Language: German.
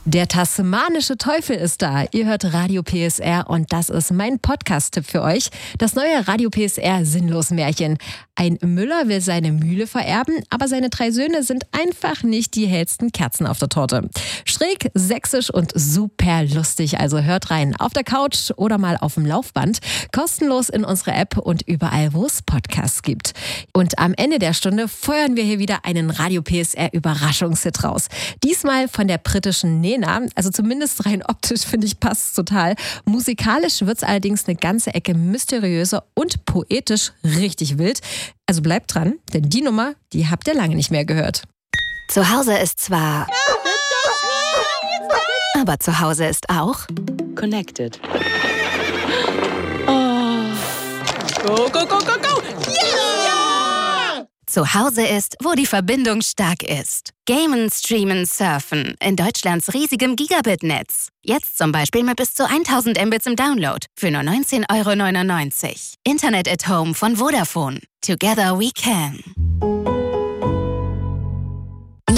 Der tasmanische Teufel ist da. Ihr hört Radio PSR und das ist mein Podcast-Tipp für euch. Das neue Radio PSR Sinnlos-Märchen. Ein Müller will seine Mühle vererben, aber seine 3 Söhne sind einfach nicht die hellsten Kerzen auf der Torte. Schräg, sächsisch und super lustig, also hört rein. Auf der Couch oder mal auf dem Laufband. Kostenlos in unserer App und überall, wo es Podcasts gibt. Und am Ende der Stunde feuern wir hier wieder einen Radio PSR Überraschungshit raus. Diesmal von der britischen Nena. Also zumindest rein optisch finde ich passt total. Musikalisch wird es allerdings eine ganze Ecke mysteriöser und poetisch richtig wild. Also bleibt dran, denn die Nummer, die habt ihr lange nicht mehr gehört. Zu Hause ist zwar... aber zu Hause ist auch... Connected. Oh. Go, go, go, go, go! Yeah! Zu Hause ist, wo die Verbindung stark ist. Gamen, streamen, surfen. In Deutschlands riesigem Gigabit-Netz. Jetzt zum Beispiel mit bis zu 1000 Mbits im Download. Für nur 19,99 €. Internet at Home von Vodafone. Together we can.